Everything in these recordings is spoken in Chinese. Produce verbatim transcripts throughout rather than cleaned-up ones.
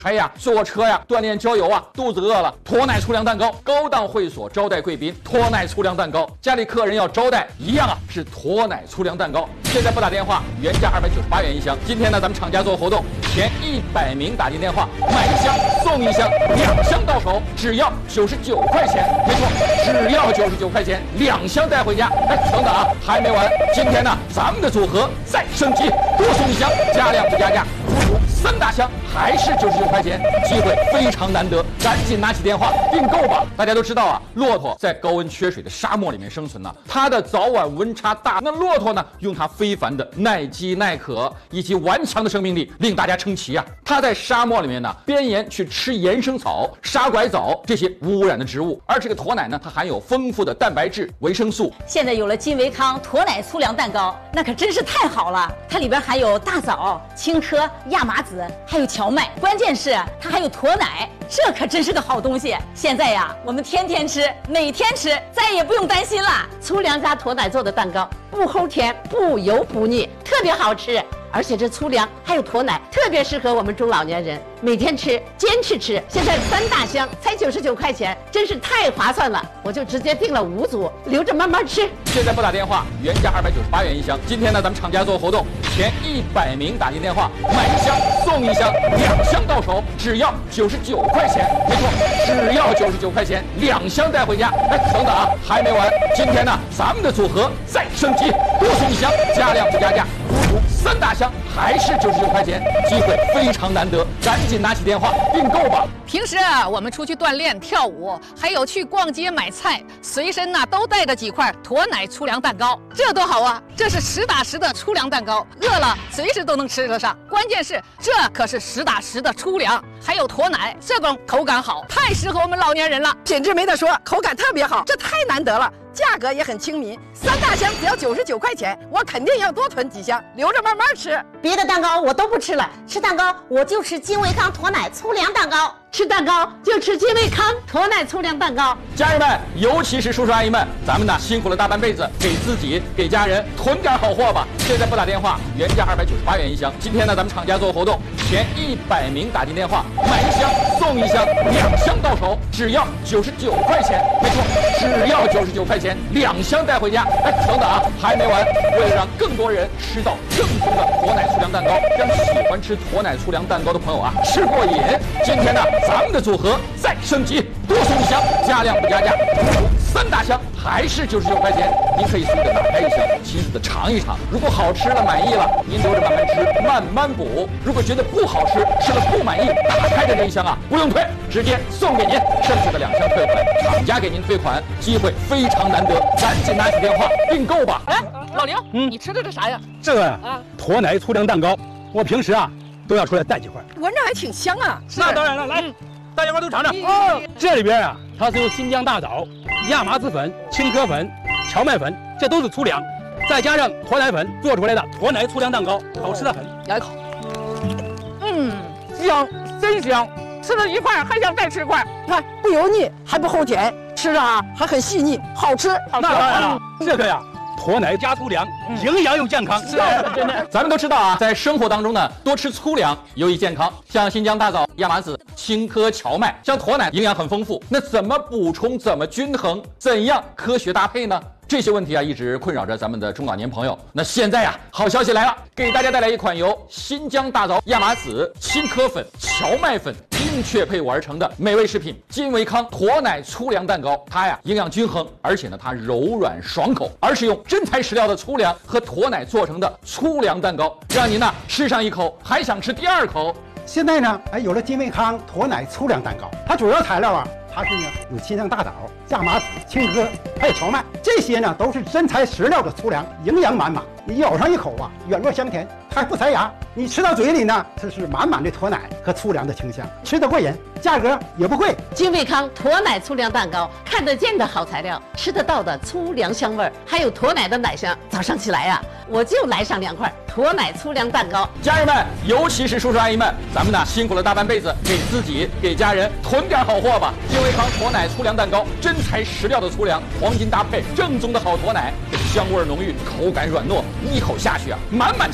还呀，坐车呀，锻炼郊游啊，肚子饿了，驼奶粗粮蛋糕，高档会所招待贵宾，驼奶粗粮蛋糕，家里客人要招待，一样啊，是驼奶粗粮蛋糕。现在拨打电话，原价二百九十八元一箱。今天呢，咱们厂家做活动，前一百名打进电话，买一箱送一箱，两箱到手，只要九十九块钱。没错，只要九十九块钱，两箱带回家。哎，等等啊，还没完，今天呢，咱们的组合再升级，多送一箱，加量不加价。三大箱还是九十九块钱，机会非常难得，赶紧拿起电话订购吧！大家都知道啊，骆驼在高温缺水的沙漠里面生存呢、啊，它的早晚温差大。那骆驼呢，用它非凡的耐饥耐渴以及顽强的生命力，令大家称奇啊！它在沙漠里面呢，边沿去吃岩生草、沙拐枣这些无污染的植物，而这个驼奶呢，它含有丰富的蛋白质、维生素。 现在有了金维康驼奶粗粮蛋糕，那可真是太好了！它里边含有大枣、青稞、亚麻籽，还有荞麦，关键是它还有驼奶，这可真是个好东西。现在呀，我们天天吃，每天吃，再也不用担心了。 粗粮加驼奶做的蛋糕，不齁甜，不油不腻，特别好吃。而且这粗粮还有驼奶，特别适合我们中老年人每天吃，坚持吃。现在三大箱才九十九块钱，真是太划算了，我就直接订了五组，留着慢慢吃。 现在拨打电话，原价二百九十八元一箱。今天呢，咱们厂家做活动，前一百名打进电话，买一箱送一箱，两箱到手，只要九十九块钱。没错，只要九十九块钱，两箱带回家。哎，等等啊，还没完，今天呢，咱们的组合再升级，多送一箱，加量不加价。三大箱还是九十九块钱，机会非常难得，赶紧拿起电话订购吧。 平时啊，我们出去锻炼、跳舞，还有去逛街买菜，随身呐、啊、都带着几块驼奶粗粮蛋糕，这多好啊！这是实打实的粗粮蛋糕，饿了随时都能吃得上。关键是这可是实打实的粗粮，还有驼奶，这种口感好，太适合我们老年人了。 品质没得说，口感特别好，这太难得了。价格也很亲民，三大箱只要九十九块钱，我肯定要多囤几箱，留着慢慢吃。 别的蛋糕我都不吃了，吃蛋糕我就吃金维康驼奶粗粮蛋糕，吃蛋糕就吃金维康驼奶粗粮蛋糕。 家人们，尤其是叔叔阿姨们，咱们呢辛苦了大半辈子，给自己给家人囤点好货吧。现在拨打电话，原价二百九十八元一箱。今天呢，咱们厂家做活动，前一百名打进电话，买一箱送一箱，两箱到手，只要九十九块钱。没错，只要九十九块钱，两箱带回家。哎，等等啊，还没完！为了让更多人吃到正宗的驼奶粗粮蛋糕，让喜欢吃驼奶粗粮蛋糕的朋友啊吃过瘾，今天呢，咱们的组合再升级，多送一箱，加量不加价。三大箱还是九十九块钱，您可以随着打开一箱，亲自的尝一尝。如果好吃了，满意了，您留着慢慢吃，慢慢补。如果觉得不好吃，吃了不满意，打开的这一箱啊，不用退，直接送给您，剩下的两箱退回来，厂家给您退款，机会非常难得，赶紧拿起电话订购吧。 哎，老刘，嗯，你吃的这啥呀？ 这个啊，驼奶粗粮蛋糕，我平时啊都要出来带几块， 闻着还挺香啊。 那当然了，来。嗯，大家伙都尝尝哦！这里边啊，它是由新疆大枣、亚麻籽粉、青稞粉、荞麦粉，这都是粗粮，再加上驼奶粉做出来的驼奶粗粮蛋糕，好吃的很。 咬一口，嗯，香，真香！吃了一块还想再吃块， 看不油腻，还不齁甜，吃着啊还很细腻，好吃。 那当然了，这个呀。驼奶加粗粮，营养又健康。 是，真的。咱们都知道啊，在生活当中呢，多吃粗粮有益健康。像新疆大枣、亚麻籽、青稞、荞麦，像驼奶营养很丰富。那怎么补充？怎么均衡？怎样科学搭配呢？这些问题啊，一直困扰着咱们的中老年朋友。那现在呀、啊，好消息来了，给大家带来一款由新疆大枣、亚麻籽、青稞粉、荞麦粉精确配伍而成的美味食品金维康驼奶粗粮蛋糕。它呀营养均衡，而且呢它柔软爽口，而是用真材实料的粗粮和驼奶做成的粗粮蛋糕，让您呢吃上一口还想吃第二口。 现在呢，哎，有了金维康驼奶粗粮蛋糕，它主要材料啊，它是呢有新疆大枣、亚麻籽、青稞，还有荞麦，这些呢都是真材实料的粗粮，营养满满。你咬上一口啊，软糯香甜，它还不塞牙。你吃到嘴里呢，这是满满的驼奶和粗粮的清香，吃得过瘾，价格也不贵。 金维康驼奶粗粮蛋糕，看得见的好材料，吃得到的粗粮香味儿，还有驼奶的奶香。早上起来呀、啊，我就来上两块驼奶粗粮蛋糕。 家人们，尤其是叔叔阿姨们，咱们呢辛苦了大半辈子，给自己给家人囤点好货吧。金维康驼奶粗粮蛋糕，真材实料的粗粮，黄金搭配，正宗的好驼奶，香味浓郁，口感软糯，一口下去啊，满满清香，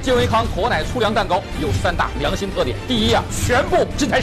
金维康驼奶粗粮蛋糕有三大良心特点：第一啊，全部真材